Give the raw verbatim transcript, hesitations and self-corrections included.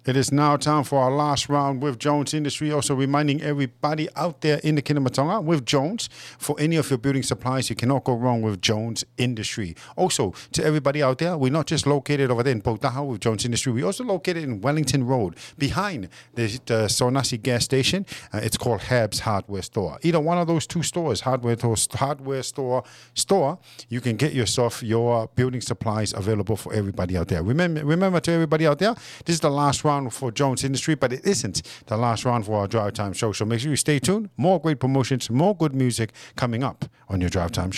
It is now time for our last round with Jones Industry. Also reminding everybody out there in the Kingdom of Tonga with Jones, for any of your building supplies, you cannot go wrong with Jones Industry. Also, to everybody out there, we're not just located over there in Potaha with Jones Industry. We're also located in Wellington Road, behind the, the Sonasi gas station. Uh, it's called Habs Hardware Store. Either one of those two stores, hardware, to, hardware store, store, you can get yourself your building supplies available for everybody out there. Remember, remember to everybody out there, this is the last round for Jones Industry, but it isn't the last round for our Drive Time Show. So make sure you stay tuned. More great promotions, more good music coming up on your Drive Time Show.